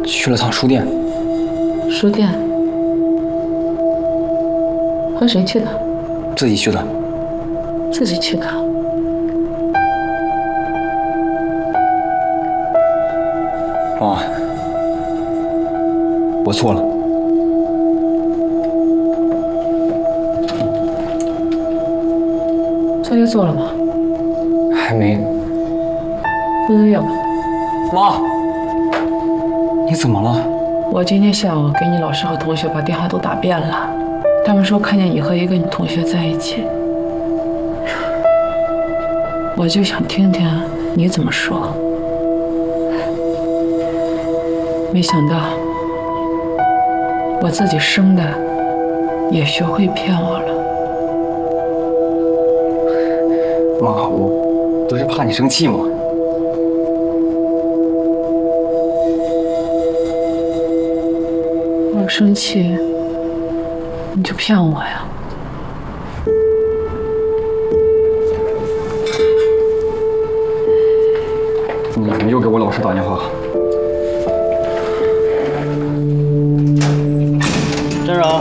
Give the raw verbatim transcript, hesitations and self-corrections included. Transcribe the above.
去了趟书店。 书店？和谁去的？ 自己去的。 自己去的。 妈，我错了。 作业做了吗？ 还没。 不作业吧。 妈，你怎么了？ 我今天下午给你老师和同学把电话都打遍了，他们说看见你和一个女同学在一起，我就想听听你怎么说。没想到我自己生的也学会骗我了。 妈，我不是怕你生气吗？ 我生气，你就骗我呀？ 你怎么又给我老师打电话？ 真柔。